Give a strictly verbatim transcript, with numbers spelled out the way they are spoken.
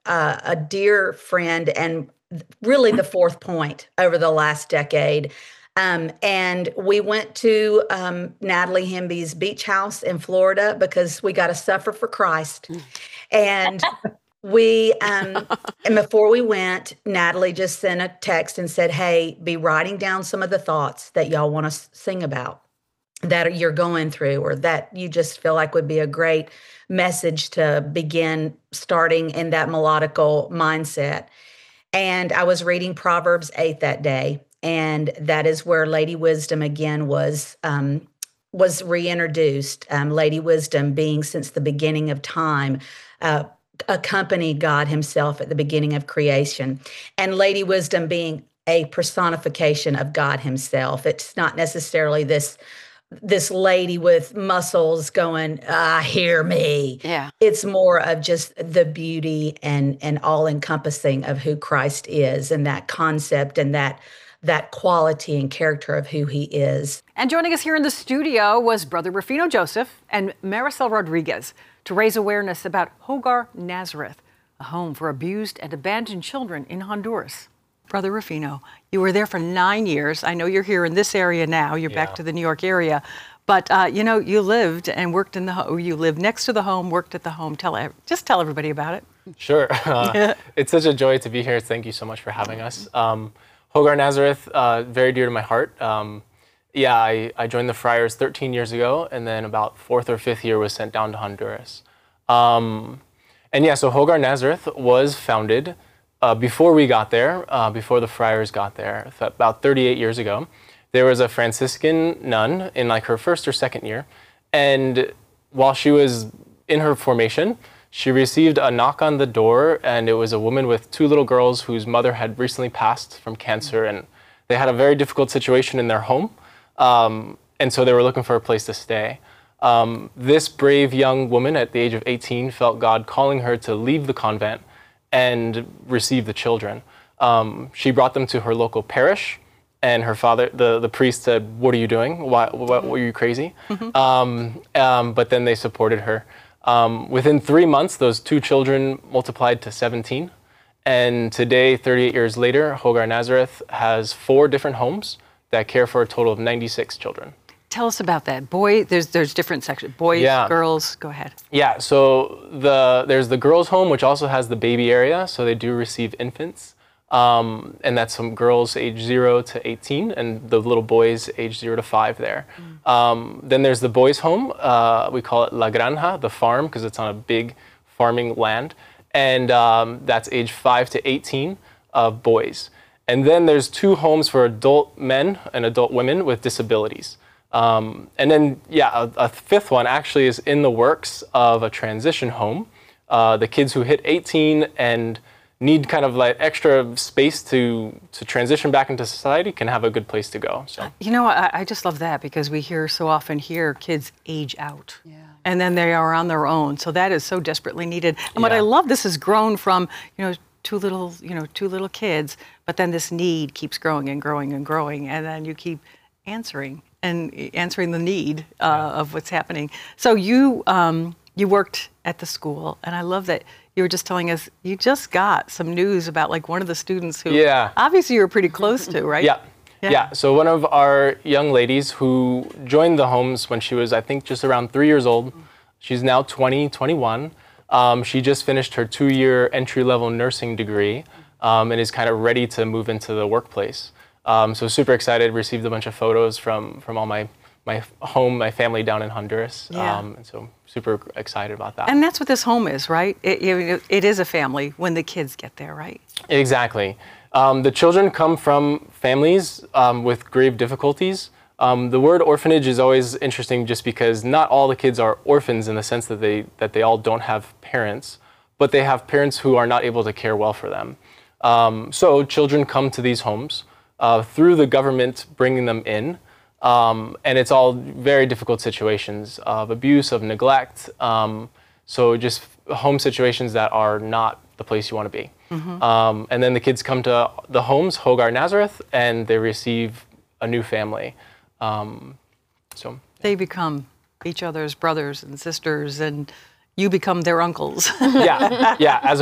uh, a dear friend and really the fourth point over the last decade. Um, and we went to um, Natalie Hemby's beach house in Florida because we got to suffer for Christ. And we, um, and before we went, Natalie just sent a text and said, "Hey, be writing down some of the thoughts that y'all want to sing about, that you're going through, or that you just feel like would be a great message to begin starting in that melodical mindset." And I was reading Proverbs eight that day, and that is where Lady Wisdom again was um, was reintroduced. Um, Lady Wisdom being since the beginning of time, uh, accompanied God Himself at the beginning of creation, and Lady Wisdom being a personification of God Himself. It's not necessarily this this lady with muscles going, "Ah, hear me." Yeah. It's more of just the beauty and and all encompassing of who Christ is, and that concept and that that quality and character of who He is. And joining us here in the studio was Brother Rufino Joseph and Maricel Rodriguez to raise awareness about Hogar Nazareth, a home for abused and abandoned children in Honduras. Brother Rufino, you were there for nine years. I know you're here in this area now. You're Yeah. back to the New York area. But, uh, you know, you lived and worked in the home. You lived next to the home, worked at the home. Tell ev- Just tell everybody about it. Sure. Uh, it's such a joy to be here. Thank you so much for having us. Um, Hogar Nazareth, uh, very dear to my heart. Um, yeah, I, I joined the Friars thirteen years ago, and then about fourth or fifth year was sent down to Honduras. Um, and yeah, so Hogar Nazareth was founded Uh, before we got there, uh, before the Friars got there, th- about thirty-eight years ago. There was a Franciscan nun in like her first or second year, and while she was in her formation, she received a knock on the door, and it was a woman with two little girls whose mother had recently passed from cancer, and they had a very difficult situation in their home, um, and so they were looking for a place to stay. Um, this brave young woman at the age of eighteen felt God calling her to leave the convent and receive the children. Um, she brought them to her local parish, and her father, the, the priest, said, "What are you doing? Why, what, were you crazy?" Mm-hmm. um, um, but then they supported her. Um, within three months, those two children multiplied to seventeen. And today, thirty-eight years later, Hogar Nazareth has four different homes that care for a total of ninety-six children. Tell us about that. Boy, there's there's different sections. Boys, Yeah. girls, go ahead. Yeah, so the there's the girls' home, which also has the baby area, so they do receive infants. Um, and that's some girls age zero to eighteen, and the little boys age zero to five there. Mm. Um, then there's the boys' home. Uh, we call it La Granja, the farm, because it's on a big farming land. And um, that's age five to eighteen of boys. And then there's two homes for adult men and adult women with disabilities. Um, and then, yeah, a, a fifth one actually is in the works of a transition home. Uh, the kids who hit eighteen and need kind of like extra space to to transition back into society can have a good place to go. So You know, I, I just love that because we hear so often here kids age out. Yeah. And then they are on their own. So that is so desperately needed. And what I Yeah. love, this has grown from, you know, two little, you know, two little kids, but then this need keeps growing and growing and growing, and then you keep answering and answering the need uh, Yeah. of what's happening. So you um, you worked at the school, and I love that you were just telling us you just got some news about like one of the students who Yeah. obviously you were pretty close to, right? Yeah. Yeah. yeah. So one of our young ladies who joined the homes when she was, I think, just around three years old. She's now twenty, twenty-one. Um, she just finished her two-year entry-level nursing degree um, and is kind of ready to move into the workplace. Um, so super excited. Received a bunch of photos from from all my my home, my family down in Honduras. Yeah. Um, and so super excited about that. And that's what this home is, right? It, it, it is a family when the kids get there, right? Exactly. Um, the children come from families um, with grave difficulties. Um, the word orphanage is always interesting just because not all the kids are orphans in the sense that they that they all don't have parents, but they have parents who are not able to care well for them. Um, so children come to these homes uh, through the government bringing them in, um, and it's all very difficult situations of abuse, of neglect. Um, so just home situations that are not the place you want to be. Mm-hmm. Um, and then the kids come to the homes, Hogar Nazareth, and they receive a new family. Um, so yeah. They become each other's brothers and sisters, and you become their uncles. yeah, yeah. As a